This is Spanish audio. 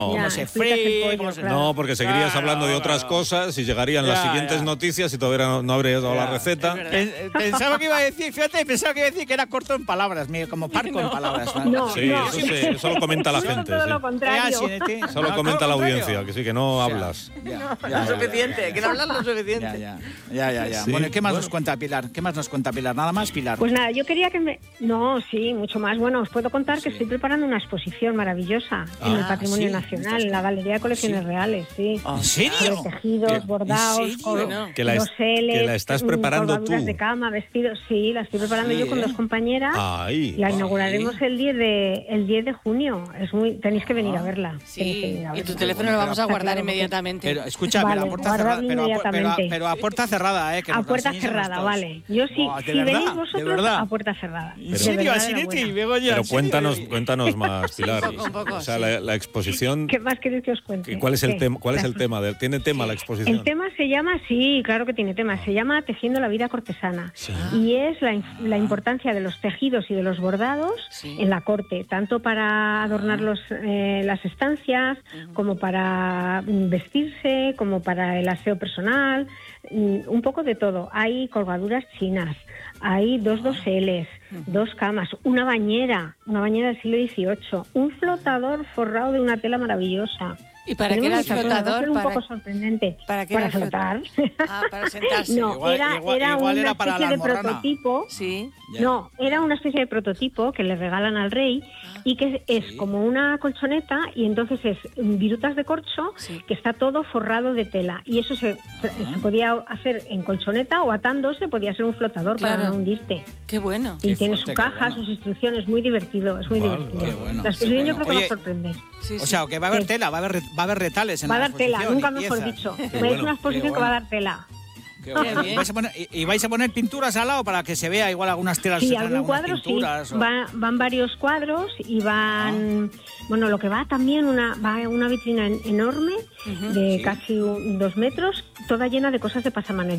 cómo se fríe, cómo se... No, porque seguirías hablando de otras cosas y llegarían las siguientes noticias y todavía no habrías dado la receta. Pensaba que iba a decir, fíjate, que era corto en palabras, como parco en palabras. Eso lo comenta la gente. Todo lo contrario. Solo comenta la audiencia, que sí, que no hablas. No es suficiente, que no hablas lo suficiente. Ya. Sí. Bueno, ¿qué más nos cuenta Pilar? ¿Nada más, Pilar? Pues nada, yo quería que No, sí, mucho más. Bueno, os puedo contar que estoy preparando una exposición maravillosa en el Patrimonio Nacional, en la Galería de Colecciones Reales, sí. ¿En serio? Sobre tejidos, bordados, que la estás preparando tú. De cama, vestidos, sí, la estoy preparando yo con 2 compañeras. La inauguraremos el 10 de junio. Tenéis que venir a verla. Sí, y tu teléfono lo vamos a guardar inmediatamente. Pero escucha, pero a puerta cerrada, pero a puerta cerrada, que a puerta cerrada, vale. Yo sí, si venís vosotros, a puerta cerrada. ¿En serio? Pero cuéntanos más, Pilar. O sea, la exposición... ¿Qué más queréis que os cuente? ¿Cuál es el tema? ¿Tiene tema la exposición? El tema se llama, sí, claro que tiene tema, se llama Tejiendo la vida cortesana. Sí. Y es la importancia de los tejidos y de los bordados en la corte, tanto para adornar las estancias, como para vestirse, como para el aseo personal, un poco de todo. Hay colgaduras chinas, hay 2 doseles, 2 camas, una bañera del siglo XVIII, un flotador forrado de una tela maravillosa. ¿Y para qué era el flotador? Un poco sorprendente. ¿Para flotar. Para sentarse. No, era una especie de prototipo. Sí. No, era una especie de prototipo que le regalan al rey y que es como una colchoneta y entonces es virutas de corcho que está todo forrado de tela y eso se podía hacer en colchoneta o atándose, podía ser un flotador para no hundirte. Qué bueno. Y tiene su caja, sus instrucciones, muy divertido, es muy divertido. Bueno, la exposición yo creo que va a sorprender. O sea, que va a haber tela, va a haber retales en la exposición. Va a dar tela, nunca mejor dicho. Es una exposición que va a dar tela. ¿Y vais a poner pinturas al lado para que se vea igual algunas telas? Sí, algún cuadro pinturas, sí. Van varios cuadros y van... Bueno, lo que va también, va una vitrina enorme de casi 2 metros, toda llena de cosas de pasamanos.